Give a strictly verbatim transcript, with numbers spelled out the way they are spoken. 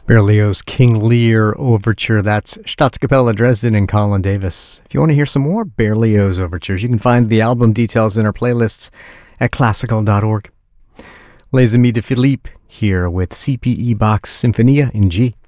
Berlioz' King Lear Overture. That's Staatskapelle Dresden and Colin Davis. If you want to hear some more Berlioz overtures, you can find the album details in our playlists at classical dot org. Les Amis de Philippe here with C P E Bach's Sinfonia in G.